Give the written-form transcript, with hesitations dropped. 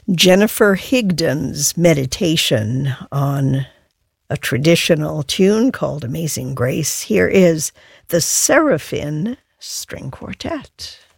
Jennifer Higdon's meditation on a traditional tune called Amazing Grace. Here is the Seraphim String Quartet.